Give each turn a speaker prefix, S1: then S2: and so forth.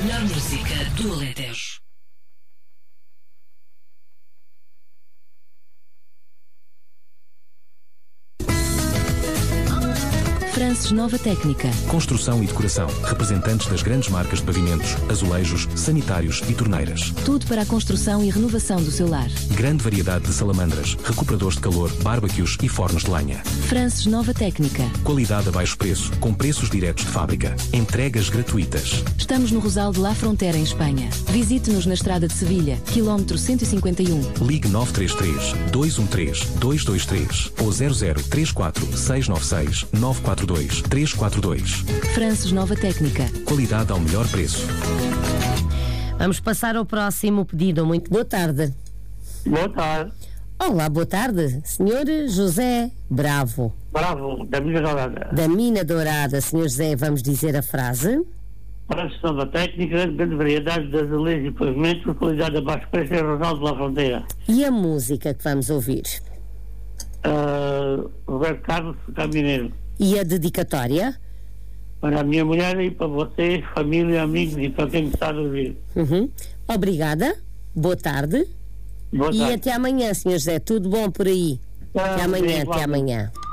S1: melhor música do Alentejo.
S2: Frances Nova Técnica.
S3: Construção e decoração. Representantes das grandes marcas de pavimentos, azulejos, sanitários e torneiras.
S2: Tudo para a construção e renovação do seu lar.
S3: Grande variedade de salamandras, recuperadores de calor, barbecues e fornos de lenha.
S2: Frances Nova Técnica.
S3: Qualidade a baixo preço, com preços diretos de fábrica. Entregas gratuitas.
S2: Estamos no Rosal de La Frontera, em Espanha. Visite-nos na estrada de Sevilha, quilómetro 151.
S3: Ligue 933 213 223 ou 0034 696 942 342.
S2: Frances Nova Técnica.
S3: Qualidade ao melhor preço.
S4: Vamos passar ao próximo pedido. Muito boa tarde.
S5: Boa tarde.
S4: Olá, boa tarde. Senhor José Bravo.
S5: Bravo, da Mina Dourada.
S4: Da Mina Dourada. Senhor José, vamos dizer a frase.
S5: Frances Nova Técnica, grande variedade de azulejos e pavimentos, qualidade a baixo preço, é Rosal de La Fronteira.
S4: E a música que vamos ouvir?
S5: Roberto Carlos, Caminheiro.
S4: E a dedicatória?
S5: Para a minha mulher e para vocês, família, amigos e para quem me está a ouvir.
S4: Obrigada. Boa tarde.
S5: Boa tarde.
S4: E até amanhã, Sr. José. Tudo bom por aí? Até amanhã, até amanhã.